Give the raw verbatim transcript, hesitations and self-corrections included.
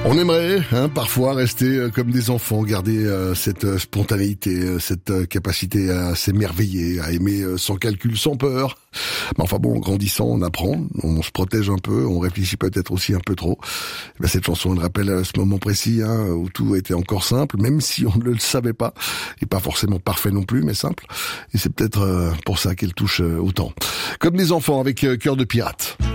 On aimerait hein, parfois rester euh, comme des enfants, garder euh, cette euh, spontanéité, euh, cette euh, capacité à s'émerveiller, à aimer euh, sans calcul, sans peur. Mais enfin bon, en grandissant, on apprend, on se protège un peu, on réfléchit peut-être aussi un peu trop. Et bien, cette chanson, elle rappelle euh, ce moment précis hein, où tout était encore simple, même si on ne le savait pas, et pas forcément parfait non plus, mais simple. Et c'est peut-être euh, pour ça qu'elle touche euh, autant. Comme des enfants avec euh, Cœur de pirate.